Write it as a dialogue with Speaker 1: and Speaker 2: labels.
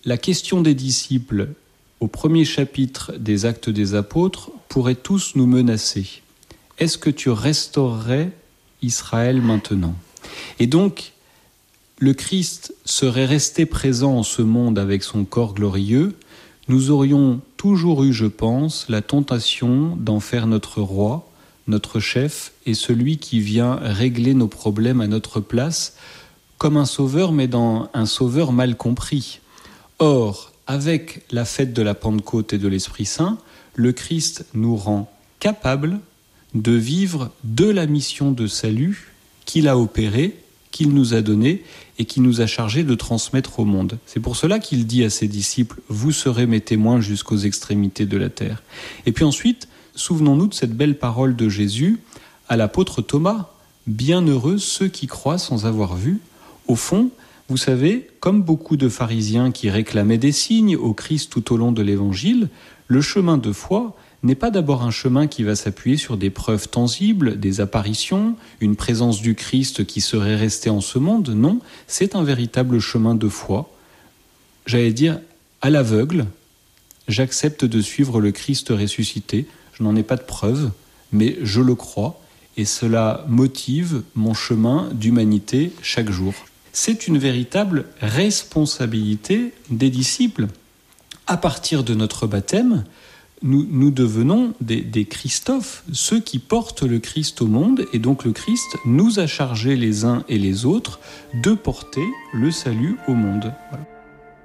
Speaker 1: la question des disciples au premier chapitre des Actes des Apôtres pourrait tous nous menacer. Est-ce que tu restaurerais Israël maintenant ? Et donc, le Christ serait resté présent en ce monde avec son corps glorieux, nous aurions toujours eu, je pense, la tentation d'en faire notre roi, notre chef et celui qui vient régler nos problèmes à notre place, comme un sauveur, mais un sauveur mal compris. Or, avec la fête de la Pentecôte et de l'Esprit Saint, le Christ nous rend capables de vivre de la mission de salut qu'il a opérée, qu'il nous a donnée et qu'il nous a chargé de transmettre au monde. C'est pour cela qu'il dit à ses disciples « Vous serez mes témoins jusqu'aux extrémités de la terre ». Et puis ensuite, souvenons-nous de cette belle parole de Jésus à l'apôtre Thomas « Bienheureux ceux qui croient sans avoir vu ». Au fond, vous savez, comme beaucoup de pharisiens qui réclamaient des signes au Christ tout au long de l'Évangile, le chemin de foi n'est pas d'abord un chemin qui va s'appuyer sur des preuves tangibles, des apparitions, une présence du Christ qui serait restée en ce monde. Non, c'est un véritable chemin de foi. J'allais dire, à l'aveugle, j'accepte de suivre le Christ ressuscité. Je n'en ai pas de preuves, mais je le crois et cela motive mon chemin d'humanité chaque jour. C'est une véritable responsabilité des disciples. À partir de notre baptême, nous devenons des Christophes, ceux qui portent le Christ au monde, et donc le Christ nous a chargés les uns et les autres de porter le salut au monde. Voilà.